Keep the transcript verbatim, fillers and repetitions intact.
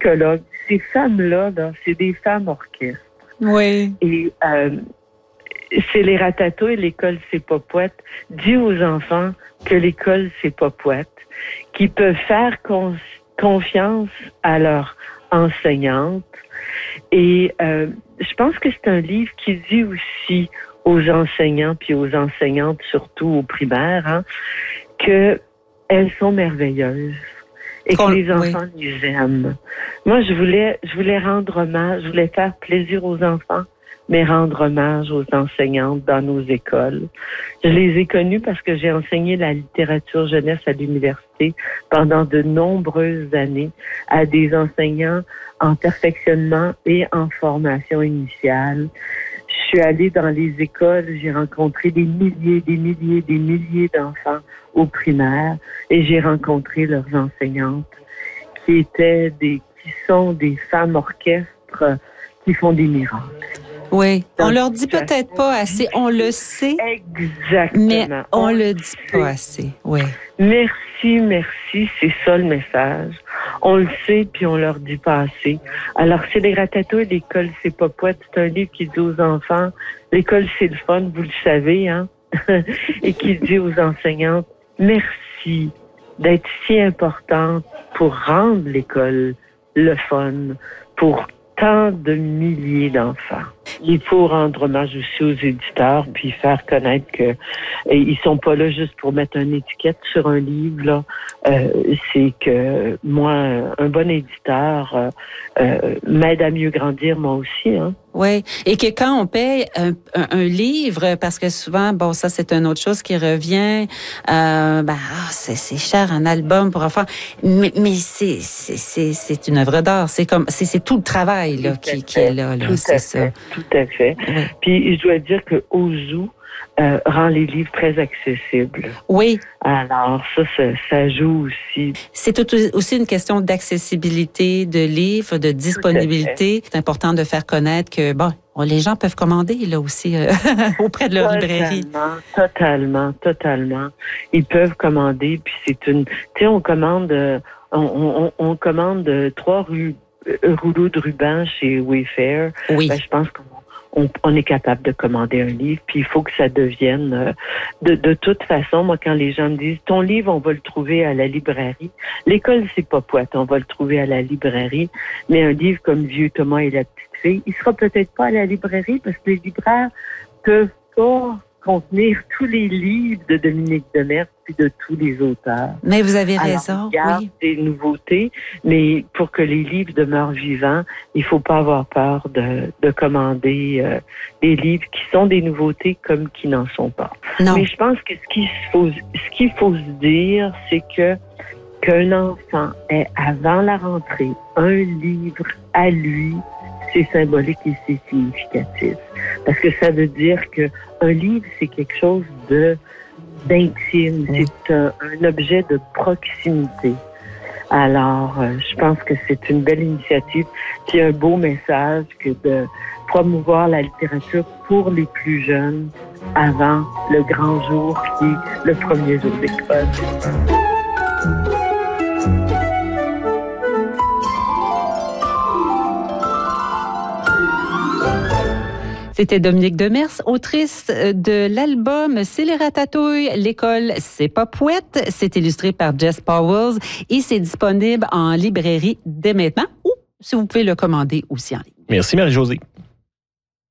psychologues. Ces femmes-là, là, c'est des femmes orchestres. Oui. Et euh, c'est les ratatouilles, l'école, c'est pas poète. Dis aux enfants que l'école, c'est pas poète, qui peuvent faire con- confiance à leur enseignante. Et euh, je pense que c'est un livre qui dit aussi aux enseignants, puis aux enseignantes, surtout aux primaires, hein, que elles sont merveilleuses et que les enfants oui. les aiment. Moi, je voulais, je voulais rendre hommage, je voulais faire plaisir aux enfants, mais rendre hommage aux enseignantes dans nos écoles. Je les ai connues parce que j'ai enseigné la littérature jeunesse à l'université pendant de nombreuses années à des enseignants en perfectionnement et en formation initiale. Je suis allée dans les écoles, j'ai rencontré des milliers, des milliers, des milliers d'enfants au primaire et j'ai rencontré leurs enseignantes qui étaient des, qui sont des femmes orchestres qui font des miracles. Oui, on leur dit peut-être pas assez, on le sait. Exactement. Mais on, on le dit pas assez, oui. Merci, merci, c'est ça le message. On le sait, puis on leur dit pas assez. Alors, c'est les ratatouilles, l'école, c'est pas poète. C'est un livre qui dit aux enfants, l'école, c'est le fun, vous le savez, hein? Et qui dit aux enseignantes, merci d'être si importante pour rendre l'école le fun, pour tant de milliers d'enfants. Il faut rendre hommage aussi aux éditeurs, puis faire connaître que et ils sont pas là juste pour mettre une étiquette sur un livre. Là, euh, c'est que moi, un bon éditeur euh, euh, m'aide à mieux grandir moi aussi. Hein. Oui, et que quand on paye un, un, un livre, parce que souvent, bon, ça c'est une autre chose qui revient, euh, ben ah, c'est, c'est cher un album pour enfants, mais, mais c'est, c'est, c'est, c'est une œuvre d'art, c'est comme, c'est, c'est tout le travail là qui, qui est là, là tout c'est à ça. Fait, tout à fait. Oui. Puis je dois dire que Ozu euh, rend les livres très accessibles. Oui. Alors ça, ça, ça joue aussi. C'est tout, aussi une question d'accessibilité de livres, de disponibilité. C'est important de faire connaître que bon, les gens peuvent commander là aussi euh, auprès de leur totalement, librairie. Totalement, totalement. Ils peuvent commander, puis c'est une. Tu sais, on commande, euh, on, on, on commande euh, trois ru, euh, rouleaux de ruban chez Wayfair. Oui. Ben, je pense qu'on On, on est capable de commander un livre, puis il faut que ça devienne... Euh, de, de toute façon, moi, quand les gens me disent « Ton livre, on va le trouver à la librairie. » L'école, c'est pas poète, on va le trouver à la librairie. Mais un livre comme Vieux Thomas et la petite fille, il sera peut-être pas à la librairie parce que les libraires peuvent pas contenir tous les livres de Dominique Demers puis de tous les auteurs. Mais vous avez raison, Alors, il y a oui. des nouveautés, mais pour que les livres demeurent vivants, il faut pas avoir peur de, de commander euh, des livres qui sont des nouveautés comme qui n'en sont pas. Non. Mais je pense que ce qu'il faut, ce qu'il faut se dire, c'est que qu'un enfant ait avant la rentrée un livre à lui, c'est symbolique et c'est significatif. Parce que ça veut dire que un livre, c'est quelque chose de d'intime, mmh. c'est un, un objet de proximité. Alors, euh, je pense que c'est une belle initiative, puis un beau message que de promouvoir la littérature pour les plus jeunes avant le grand jour qui est le premier jour d'école. C'était Dominique Demers, autrice de l'album C'est les ratatouilles, l'école, c'est pas poète. C'est illustré par Jess Powers et c'est disponible en librairie dès maintenant ou si vous pouvez le commander aussi en ligne. Merci Marie-Josée.